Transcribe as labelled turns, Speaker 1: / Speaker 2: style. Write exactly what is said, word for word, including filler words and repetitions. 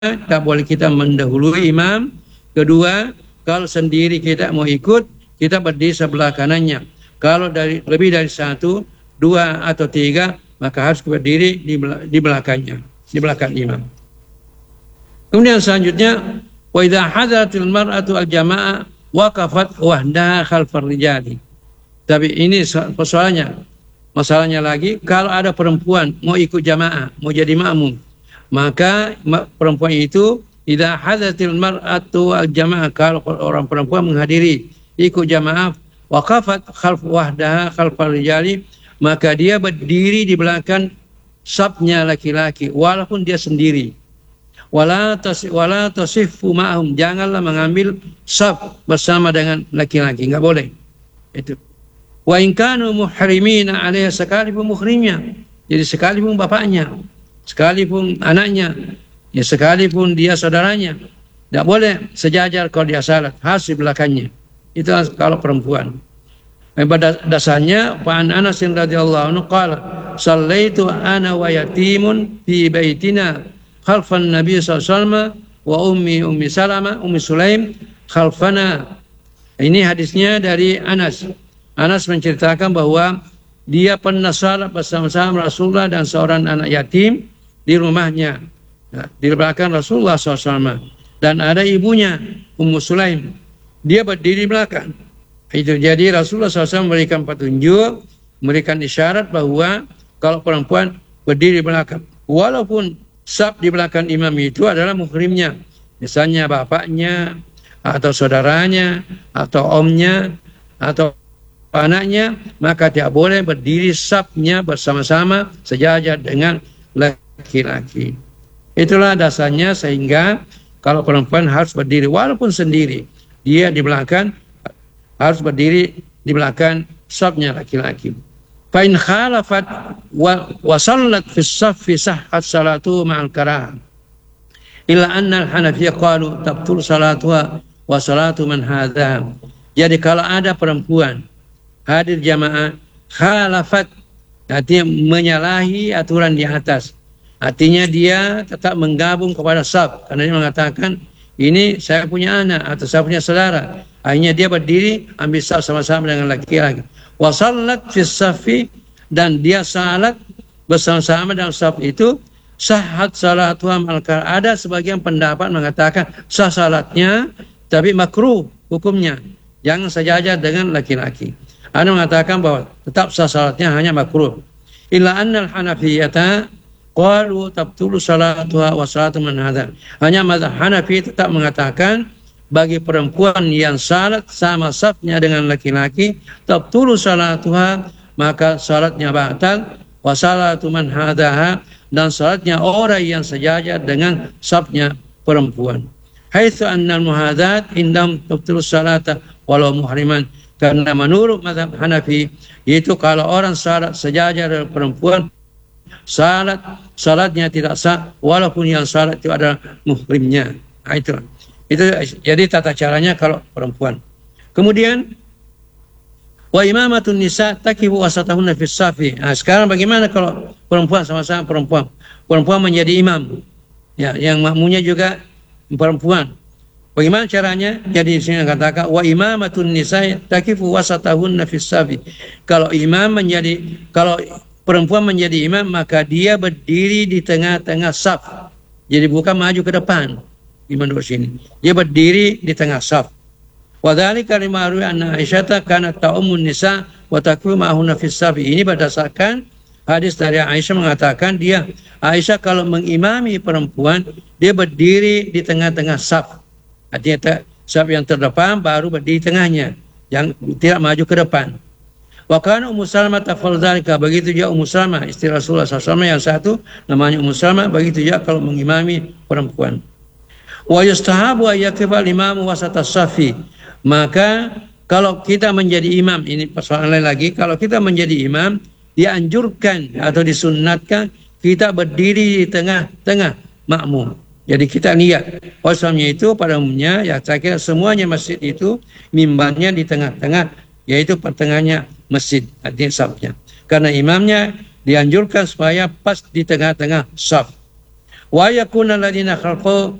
Speaker 1: tak boleh kita mendahului imam. Kedua, kalau sendiri kita mau ikut, kita berdiri sebelah kanannya. Kalau dari lebih dari satu, dua atau tiga, maka harus berdiri di, di belakangnya, di belakang imam. Kemudian selanjutnya, wa idza hadaratil mar'atu al-jama'ah waqafat wahdaha khalfar rijali. Tapi ini persoalannya. Masalahnya lagi, kalau ada perempuan mau ikut jamaah, mau jadi makmum, maka perempuan itu idza hadaratil mar'atu al-jama'ah, kalau orang perempuan menghadiri ikut jamaah, waqafat khalf wahdaha khalfar rijali, maka dia berdiri di belakang safnya laki-laki walaupun dia sendiri. Wala tasif wala tasiffu ma'hum, janganlah mengambil saf bersama dengan laki-laki, enggak boleh. Itu. Wa in kanu muhrimina 'alaiha, sekalipun muhrimnya, jadi sekalipun bapaknya, sekalipun anaknya, ya sekalipun dia saudaranya, enggak boleh sejajar kalau dia salat, harus di belakangnya. Itu kalau perempuan. Pada dasarnya Pak Anas radhiyallahu anhu qala sallaitu ana wa yatimun fi baitina khalfan Nabi sallallahu alaihi wasallam wa ummi ummi Salamah ummi Sulaim khalfana. Ini hadisnya dari Anas. Anas menceritakan bahwa dia pernah salat bersama-sama Rasulullah dan seorang anak yatim di rumahnya, di belakang Rasulullah sallallahu alaihi wasallam, dan ada ibunya Ummu Sulaim, dia berdiri di belakang. Itu jadi Rasulullah sallallahu alaihi wasallam memberikan petunjuk, memberikan isyarat bahwa kalau perempuan berdiri di belakang, walaupun saf di belakang imam itu adalah muhrimnya, misalnya bapaknya atau saudaranya atau omnya atau anaknya, maka tidak boleh berdiri safnya bersama-sama sejajar dengan laki-laki. Itulah dasarnya, sehingga kalau perempuan harus berdiri walaupun sendiri, dia di belakang harus berdiri di belakang safnya laki-laki. Fa in khalafat wa wasallat fi as-saffi sahhat salatu ma'al karah. Illa anna al-Hanafiyyah qalu tabtul salatuha wa salatu man hadha. Jadi kalau ada perempuan hadir jamaah khalafat, artinya menyalahi aturan di atas, artinya dia tetap menggabung kepada saf, karena dia mengatakan ini saya punya anak atau saya punya saudara, akhirnya dia berdiri ambil saf sama-sama dengan laki-laki. Wasallat fi safi, dan dia salat bersama-sama dalam saf itu, sahhat salatuha malkar. Ada sebagian pendapat mengatakan sah salatnya, tapi makruh hukumnya, jangan sejajar dengan laki-laki. Ada mengatakan bahwa tetap sah salatnya, hanya makruh. Illa annal Hanafiyyata qalu tabtulu salatuha wa salatu man hadha. Hanya mazhab Hanafi tetap mengatakan bagi perempuan yang salat sama safnya dengan laki-laki, tabtulu salatuha, maka salatnya batal, wa salatu man hadaha, dan salatnya orang yang sejajar dengan safnya perempuan. Haitsu annal muhadat indam tabtulu salata walau muhriman, karena menurut mazhab Hanafi itu kalau orang salat sejajar dengan perempuan, salat salatnya tidak sah walaupun yang salat itu adalah muhrimnya. Nah, itu itu jadi tata caranya kalau perempuan. Kemudian wa imamatun nisa takibu wasatahunna fis safi. Nah, sekarang bagaimana kalau perempuan sama-sama perempuan? Perempuan menjadi imam. Ya, yang makmunya juga perempuan. Bagaimana caranya? Jadi di sini katakan wa imamatun nisa takibu wasatahunna fis safi. Kalau imam menjadi kalau perempuan menjadi imam, maka dia berdiri di tengah-tengah saf. Jadi bukan maju ke depan. Imam duduk sini, dia berdiri di tengah saf. Wa dzalika lima ruwi anna Aisyah kanat ta'ummun nisa wa takfu ma'hunna fis saf. Ini berdasarkan hadis dari Aisyah mengatakan dia Aisyah kalau mengimami perempuan, dia berdiri di tengah-tengah saf. Artinya saf yang terdepan baru berdiri di tengahnya, yang tidak maju ke depan. Wa kana Ummu Salamah tafal dzalika, begitu juga Ummu Salamah istri Rasulullah sallallahu alaihi wasallam yang satu namanya Ummu Salamah, begitu juga kalau mengimami perempuan. Wa yustahabu ayyakifa al-imamu wasata safi. Maka kalau kita menjadi imam, ini persoalan lain lagi, kalau kita menjadi imam, dianjurkan atau disunnatkan kita berdiri di tengah-tengah makmum. Jadi kita niat. Wasalnya itu pada umumnya, ya saya kira semuanya masjid itu mimbarnya di tengah-tengah, yaitu pertengahannya masjid, artinya safnya. Karena imamnya dianjurkan supaya pas di tengah-tengah saf. wa yakuna alladziina khalaqu